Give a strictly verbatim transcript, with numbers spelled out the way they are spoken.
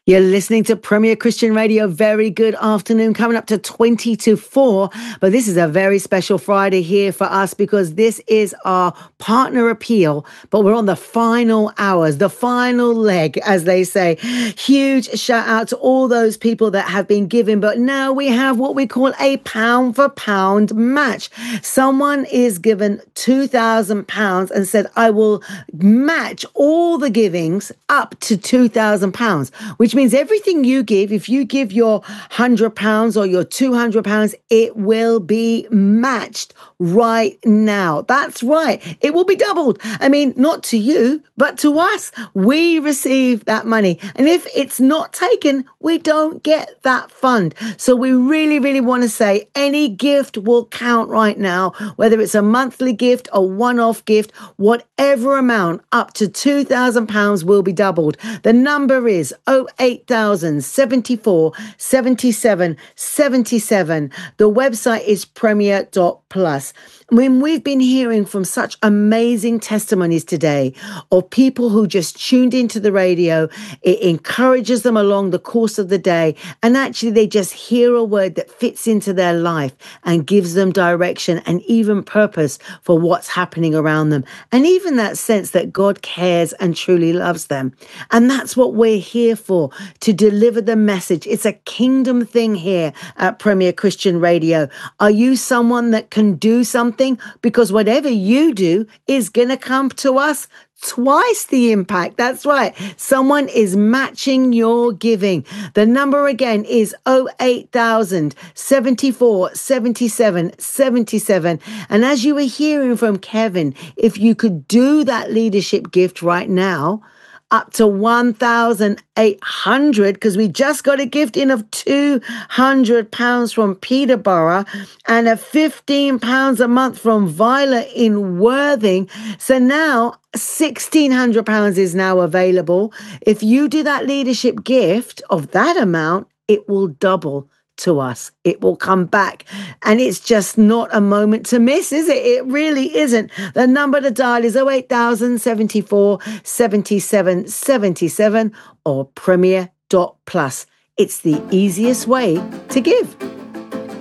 You're listening to Premier Christian Radio. Very good afternoon, coming up to twenty to four. But this is a very special Friday here for us because this is our partner appeal. But we're on the final hours, the final leg, as they say. Huge shout out to all those people that have been giving. But now we have what we call a pound for pound match. Someone is given two thousand pounds and said, I will match all the givings up to two thousand pounds, which means everything you give, if you give your one hundred pounds or your two hundred pounds, it will be matched right now. That's right. It will be doubled. I mean, not to you, but to us. We receive that money. And if it's not taken, we don't get that fund. So we really, really want to say any gift will count right now, whether it's a monthly gift, a one-off gift, whatever amount, up to two thousand pounds will be doubled. The number is oh eight thousand seventy-four seventy-seven seventy-seven. The website is premier dot plus. When we've been hearing from such amazing testimonies today of people who just tuned into the radio, it encourages them along the course of the day. And actually, they just hear a word that fits into their life and gives them direction and even purpose for what's happening around them. And even that sense that God cares and truly loves them. And that's what we're here for, to deliver the message. It's a kingdom thing here at Premier Christian Radio. Are you someone that can do something? Because whatever you do is going to come to us twice the impact. That's right. Someone is matching your giving. The number again is oh eight thousand seventy-four seventy-seven seventy-seven. And as you were hearing from Kevin, if you could do that leadership gift right now, up to one thousand eight hundred, because we just got a gift in of two hundred pounds from Peterborough and a fifteen pounds a month from Violet in Worthing. So now sixteen hundred pounds is now available. If you do that leadership gift of that amount, it will double to us. It will come back. And it's just not a moment to miss, is it? It really isn't. The number to dial is oh eight thousand seventy-four seventy-seven seventy-seven or premier dot plus. It's the easiest way to give.